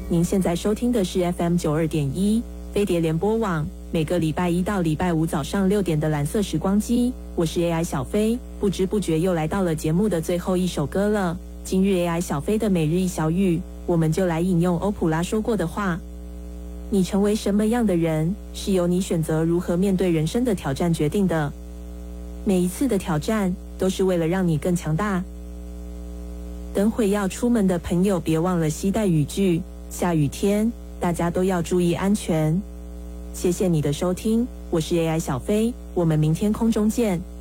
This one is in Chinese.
您现在收听的是 FM92.1 飞碟联播网，每个礼拜一到礼拜五早上6点的蓝色时光机，我是 AI 小飞。不知不觉又来到了节目的最后一首歌了。今日 AI 小飞的每日一小语，我们就来引用欧普拉说过的话：你成为什么样的人，是由你选择如何面对人生的挑战决定的。每一次的挑战，都是为了让你更强大。等会要出门的朋友，别忘了携带雨具，下雨天大家都要注意安全。谢谢你的收听，我是 AI 小飞，我们明天空中见。